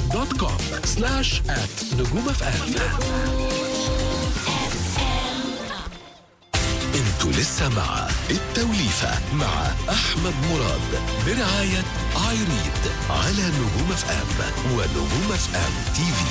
facebook.com/@نجوم-FM. انتوا لسه مع التوليفة مع أحمد مراد برعاية عايريد على نجوم اف ام ونجوم اف ام تي في.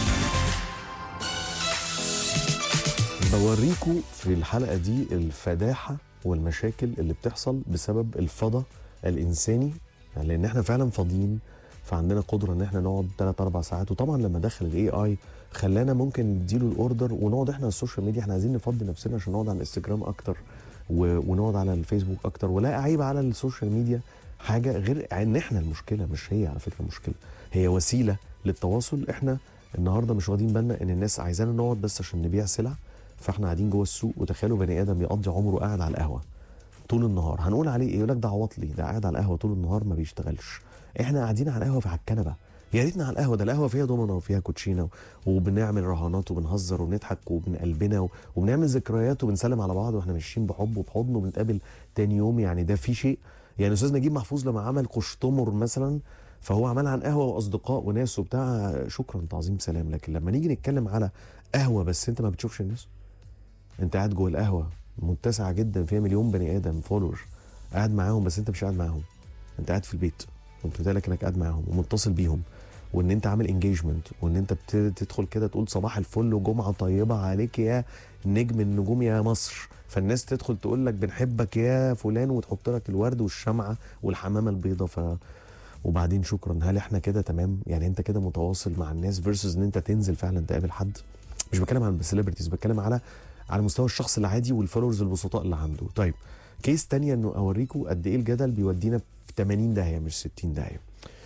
بوريكوا في الحلقة دي الفداحة والمشاكل اللي بتحصل بسبب الفضا الإنساني، يعني لأن احنا فعلا فاضيين، فعندنا قدرة ان احنا نقعد 3-4 ساعات. وطبعا لما دخل الاي اي خلانا ممكن نديله الاوردر ونقعد احنا على السوشيال ميديا. احنا عايزين نفضي نفسنا عشان نقعد على الانستجرام اكتر ونقعد على الفيسبوك اكتر. ولا عيب على السوشيال ميديا حاجة غير ان احنا المشكلة، مش هي على فكرة المشكلة، هي وسيلة للتواصل. احنا النهارده مش واخدين بالنا ان الناس عايزانا نقعد بس عشان نبيع سلع، فاحنا قاعدين جوه السوق. وتخيلوا بني ادم يقضي عمره قاعد على القهوه طول النهار، هنقول عليه ايه؟ يقول لك ده عواطلي، ده قاعد على القهوه طول النهار ما بيشتغلش. احنا قاعدين على القهوه على الكنبه، يا ريتنا على القهوه. ده القهوه فيها دومنه وفيها كوتشينه وبنعمل رهانات وبنهزر وبنضحك وبنقلبنا وبنعمل ذكريات وبنسلم على بعض واحنا ماشيين بحب وبحضن وبنتقابل تاني يوم. يعني ده في شيء. يعني استاذ نجيب محفوظ لما عمل قشطمر مثلا فهو عمل عن قهوه واصدقاء وناس وبتاع، شكرا تعظيم سلام. لكن لما نيجي نتكلم على قهوه بس انت ما بتشوفش الناس، انت قاعد جوه القهوه متسعه جدا فيها مليون بني ادم فولور قاعد معاهم، بس انت مش قاعد معاهم، انت قاعد في البيت وانت بتقول انك قاعد معاهم ومتصل بيهم، وان انت عامل انجيجمنت، وان انت بتدخل كده تقول صباح الفل وجمعه طيبه عليك يا نجم النجوم يا مصر، فالناس تدخل تقول لك بنحبك يا فلان وتحط لك الورد والشمعه والحمامه البيضاء. وبعدين شكرا. هل احنا كده تمام؟ يعني انت كده متواصل مع الناس فيرسز ان انت تنزل فعلا تقابل حد؟ مش بتكلم عن السليبرتيز، بتكلم على مستوى الشخص العادي والفولورز البسطاء اللي عنده. طيب كيس تانية انه اوريكم قد ايه الجدل بيودينا في 80 داهيه مش 60 داهيه.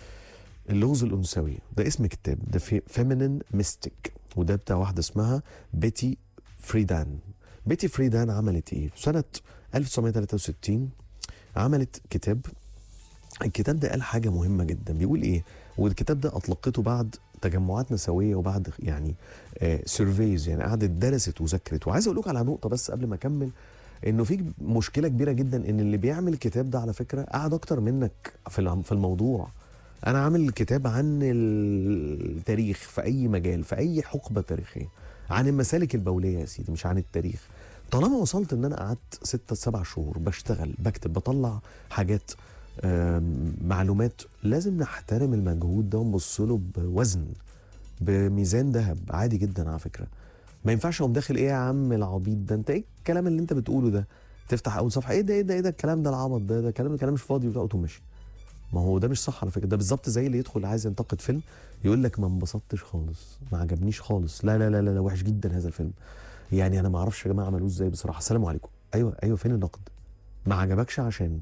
اللغز الانثوي ده اسم كتاب، ده فيمينين ميستيك، وده بتاع واحده اسمها بيتي فريدان. بيتي فريدان عملت ايه؟ سنه 1963 عملت كتاب. الكتاب ده قال حاجه مهمه جدا، بيقول ايه؟ والكتاب ده اطلقته بعد تجمعات نسويه وبعد يعني سيرفيز، يعني قعدت درست وذاكرت. وعايز اقول لكم على نقطه بس قبل ما اكمل، انه في مشكله كبيره جدا ان اللي بيعمل الكتاب ده على فكره قعد اكتر منك في الموضوع. انا عامل كتاب عن التاريخ في اي مجال، في اي حقبه تاريخيه، عن المسالك البوليه يا سيدي، مش عن التاريخ. طالما وصلت ان انا قعدت 6-7 شهور بشتغل بكتب بطلع حاجات معلومات، لازم نحترم المجهود ده ونبص له بوزن، بميزان ذهب عادي جدا على فكره. ما ينفعش اقوم داخل ايه يا عم العبيط ده، انت ايه الكلام اللي انت بتقوله ده؟ تفتح اول صفحه ايه ده ايه ده ايه ده الكلام ده العبط ده كلام مش فاضي وتقوم ماشي. ما هو ده مش صح على فكره. ده بالظبط زي اللي يدخل عايز ينتقد فيلم يقول لك ما انبسطتش خالص، ما عجبنيش خالص، لا لا لا لا وحش جدا هذا الفيلم. يعني انا ما اعرفش يا جماعه عملوه ازاي بصراحه. السلام عليكم. ايوه فين النقد؟ ما عجبكش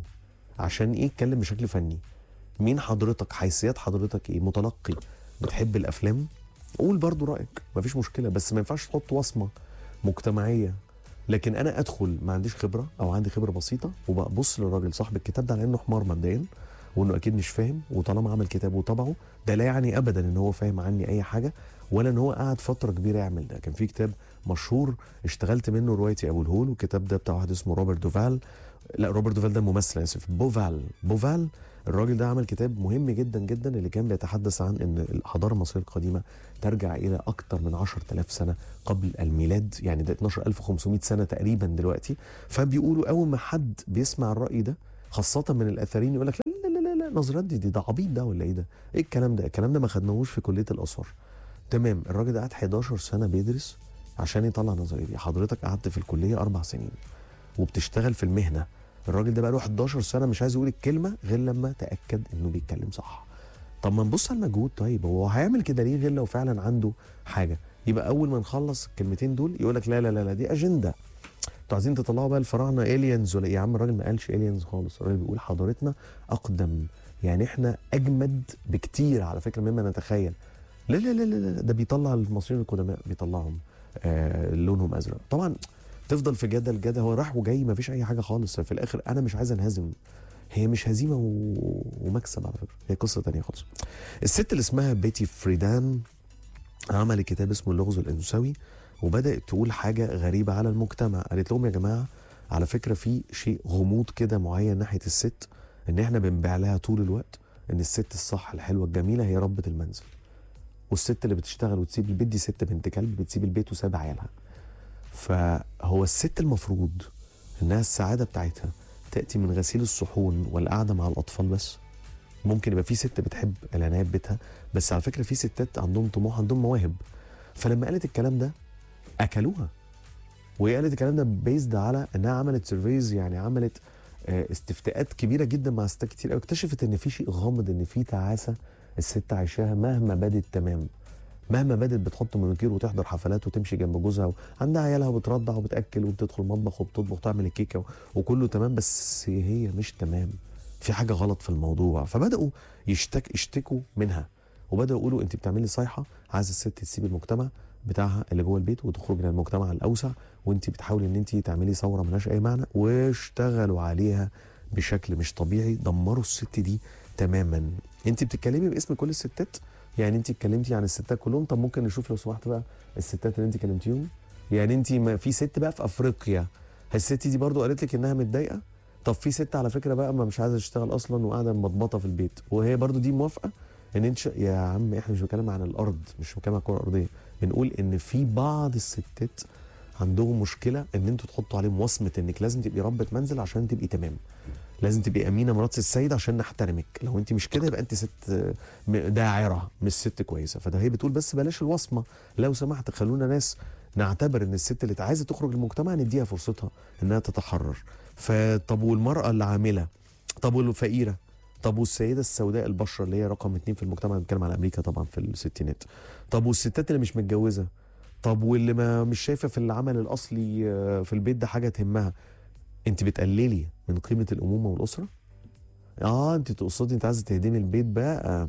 عشان ايه؟ اتكلم بشكل فني. مين حضرتك؟ حيثيات حضرتك ايه؟ متلقي بتحب الافلام؟ قول برضو رايك، مفيش مشكله، بس ما ينفعش تحط وصمه مجتمعيه. لكن انا ادخل ما عنديش خبره او عندي خبره بسيطه وببص للراجل صاحب الكتاب ده على انه حمار مبدئيا، وانه اكيد مش فاهم، وطالما عمل كتاب وطبعه ده لا يعني ابدا ان هو فاهم عني اي حاجه، ولا ان هو قعد فتره كبيره يعمل ده. كان في كتاب مشهور اشتغلت منه روايتي ابو الهول، والكتاب ده بتاع واحد اسمه روبرت دوفال. لا روبرت دوفال ده ممثل، اسف، بوفال. الراجل ده عمل كتاب مهم جدا جدا اللي كان بيتحدث عن ان الحضاره المصريه القديمه ترجع الى اكثر من 10,000 سنه قبل الميلاد، يعني ده 12,500 سنه تقريبا دلوقتي. فبيقولوا اول ما حد بيسمع الراي ده خاصه من الاثريين يقول لك لا لا لا لا نظريات ده عبيط ده ولا ايه ده؟ ايه الكلام ده؟ الكلام ده ما خدناهوش في كليه الاثار. تمام، الراجل ده قعد 11 سنه بيدرس عشان يطلع النظريه دي. حضرتك قعدت في الكليه 4 سنين وبتشتغل في المهنه. الراجل ده بقى له 11 سنه مش عايز يقول الكلمه غير لما تاكد انه بيتكلم صح. طب ما نبص على المجهود. طيب هو هيعمل كده ليه غير لو فعلا عنده حاجه؟ يبقى اول ما نخلص الكلمتين دول يقول لك لا لا لا لا دي اجنده، انتوا عايزين تطلعوا بقى الفراعنه الينز ولا إيه؟ يا عم الراجل ما قالش الينز خالص، الراجل بيقول حضارتنا اقدم، يعني احنا اجمد بكتير على فكره مما نتخيل. لا لا لا لا ده بيطلع المصريين القدماء بيطلعهم لونهم ازرق. طبعا تفضل في جدل هو راح وجاي ما فيش اي حاجه خالص. في الاخر انا مش عايز انهزم، هي مش هزيمه ومكسب على فكره، هي قصه تانية خالص. الست اللي اسمها بيتي فريدان عملت كتاب اسمه اللغز الانثوي، وبدات تقول حاجه غريبه على المجتمع. قالت لهم يا جماعه على فكره في شيء غموض كده معين ناحيه الست، ان احنا بنبيع لها طول الوقت ان الست الصح الحلوه الجميله هي ربة المنزل، والست اللي بتشتغل وتسيب البيت دي ست بنت كلب بتسيب البيت وساب عيالها. فهو الست المفروض انها السعاده بتاعتها تاتي من غسيل الصحون والقعده مع الاطفال بس. ممكن يبقى في ست بتحب العنايه ببيتها، بس على فكره في ستات عندهم طموح، عندهم مواهب. فلما قالت الكلام ده اكلوها. وهي قالت الكلام ده بيزد على انها عملت سيرفيز، يعني عملت استفتاءات كبيره جدا مع ستات كتير قوي، اكتشفت ان في شيء غامض، ان في تعاسه الست عايشاها مهما بدت تمام، مهما بدت بتحط مونيكير وتحضر حفلات وتمشي جنب جوزها وعندها عيالها وبترضع وبتاكل وبتدخل المطبخ وبتطبخ وتعمل الكيكه وكله تمام، بس هي مش تمام، في حاجه غلط في الموضوع. فبداوا يشتكوا منها، وبداوا يقولوا انت بتعملي صيحه، عايزه الست تسيب المجتمع بتاعها اللي جوه البيت وتخرج للمجتمع الاوسع، وانت بتحاولي ان انت تعملي ثوره ملهاش اي معنى. واشتغلوا عليها بشكل مش طبيعي، دمروا الست دي تماما. انت بتتكلمي باسم كل الستات؟ يعني انت اتكلمتي عن الستات كلهم؟ طب ممكن نشوف لو سمحت بقى الستات اللي انت كلمتيهم. يعني انت في ست بقى في افريقيا، الست دي برضو قالت لك انها متضايقه؟ طب في ست على فكره بقى ما مش عايزه تشتغل اصلا وقاعده مبطبطه في البيت، وهي برضو دي موافقه ان انت يا عم احنا مش بنتكلم عن الارض، مش بنتكلم عن الكره الارضيه، بنقول ان في بعض الستات عندهم مشكله ان انتوا تحطوا عليهم وصمه انك لازم تبقي ربة منزل عشان تبقي تمام، لازم تبقي امينه مرات السيد عشان نحترمك، لو انت مش كده يبقى انت ست داعره مش ست كويسه. فده هي بتقول بس بلاش الوصمه لو سمحت، خلونا ناس نعتبر ان الست اللي عايزه تخرج للمجتمع نديها فرصتها انها تتحرر. فطب والمراه اللي عامله، طب والفقيره، طب والسيده السوداء البشره اللي هي رقم 2 في المجتمع، بنتكلم على امريكا طبعا في الستينات، طب والستات اللي مش متجوزه، طب واللي ما مش شايفه في العمل الاصلي في البيت ده حاجه تهمها، انت بتقللي من قيمه الامومه والاسره؟ انت تقصدي انت عايزه تهدمي البيت بقى؟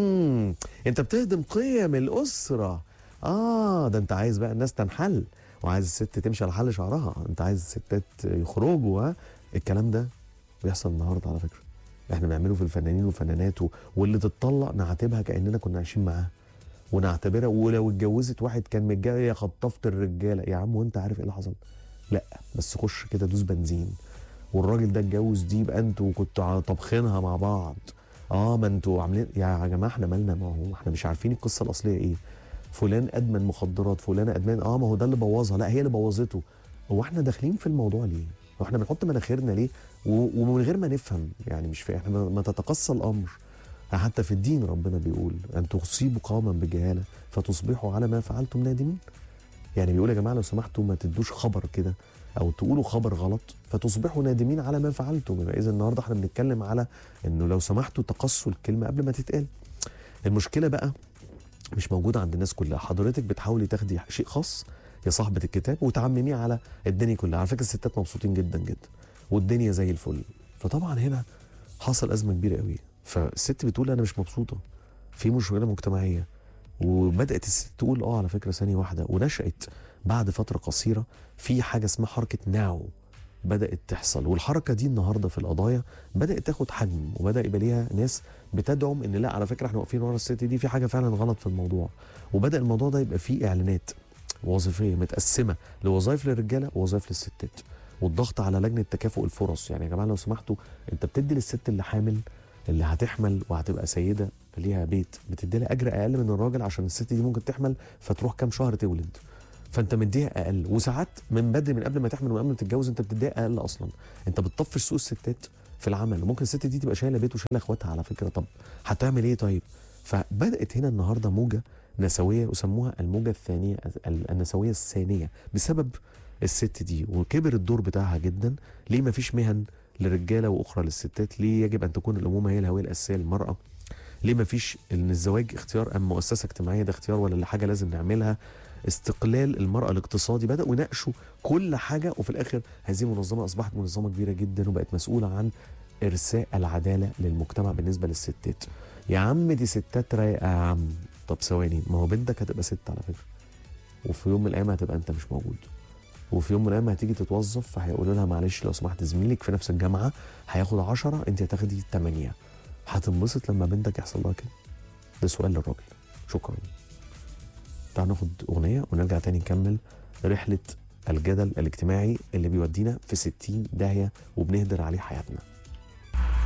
انت بتهدم قيم الاسره. ده انت عايز بقى الناس تنحل، وعايز الست تمشي على حل شعرها، انت عايز الستات يخرجوا. الكلام ده بيحصل النهارده على فكره، احنا بنعمله في الفنانين والفنانات واللي تتطلق نعاتبها كاننا كنا عايشين معاها ونعتبرها، ولو اتجوزت واحد كان متجوز يا خطفت الرجاله يا عم، وانت عارف ايه اللي حصل؟ لا بس خش كده دوس بنزين، والراجل ده اتجوز دي يبقى انتوا كنتوا طابخينها مع بعض. ما انتوا عاملين يا جماعه، احنا مالنا؟ ما هو احنا مش عارفين القصه الاصليه ايه. فلان ادمن مخدرات، فلان ادمان، ما هو ده اللي بوظها، لا هي اللي بوظته. هو احنا داخلين في الموضوع ليه؟ هو احنا بنحط مناخيرنا ليه؟ ومن غير ما نفهم، يعني مش فاهم. احنا ما تتقصى الامر. حتى في الدين ربنا بيقول ان تصيبوا قوما بجهاله فتصبحوا على ما فعلتم نادمين. يعني بيقول يا جماعه لو سمحتوا ما تدوش خبر كده او تقولوا خبر غلط فتصبحوا نادمين على ما فعلتم. يبقى اذا النهارده احنا بنتكلم على انه لو سمحتوا تقصوا الكلمه قبل ما تتقال. المشكله بقى مش موجوده عند الناس كلها، حضرتك بتحاولي تاخدي شيء خاص يا صاحبه الكتاب وتعمميه على الدنيا كلها. على فكره الستات مبسوطين جدا جدا والدنيا زي الفل. فطبعا هنا حصل ازمه كبيره قوي، فالست بتقول انا مش مبسوطه، في مشكله مجتمعيه. وبدات الست تقول على فكره ثانيه واحده، ونشأت بعد فتره قصيره في حاجه اسمها حركه ناو بدات تحصل. والحركه دي النهارده في القضايا بدات تاخد حجم، وبدا يبقى ليها ناس بتدعم ان لا على فكره احنا واقفين ورا الست دي، في حاجه فعلا غلط في الموضوع. وبدا الموضوع ده يبقى فيه اعلانات وظيفيه متقسمه لوظائف للرجاله ووظائف للستات، والضغط على لجنه تكافؤ الفرص. يعني يا جماعه لو سمحتوا، انت بتدي للست اللي حامل اللي هتحمل وهتبقى سيده ليها بيت، بتدي لها اجر اقل من الراجل عشان الست دي ممكن تحمل فتروح كام شهر تولد، فانت مديها اقل. وساعات من بدري، من قبل ما تحمل وقبل ما تتجوز، انت بتديها اقل اصلا. انت بتطفش سوق الستات في العمل، وممكن الست دي تبقى شايله بيت وشايله اخواتها على فكره. طب هتعمل ايه طيب؟ فبدات هنا النهارده موجه نسويه وسموها الموجه الثانيه، النسويه الثانيه، بسبب الست دي. وكبر الدور بتاعها جدا. ليه ما فيش مهن للرجاله واخرى للستات؟ ليه يجب ان تكون الامومه هي الهويه الاساسيه للمراه؟ ليه ما فيش ان الزواج اختيار ام مؤسسه اجتماعيه ده اختيار ولا حاجه لازم نعملها؟ استقلال المراه الاقتصادي. بداوا يناقشوا كل حاجه، وفي الاخر هذه المنظمه اصبحت منظمه كبيره جدا وبقت مسؤوله عن ارساء العداله للمجتمع بالنسبه للستات. يا عم دي ستات رايقه يا عم. طب ثواني، ما هو بنتك هتبقى ست على فكره، وفي يوم من الايام هتبقى انت مش موجود، وفي يوم من الايام هتيجي تتوظف فهيقولوا لها معلش لو سمحت زميلك في نفس الجامعه هياخد 10 انت هتاخدي 8. هتنبسط لما بنتك يحصل لها كده؟ ده سؤال للراجل. شكرا. تعالوا ناخد اغنيه ونرجع تاني نكمل رحله الجدل الاجتماعي اللي بيودينا في 60 داهيه وبنهدر عليه حياتنا.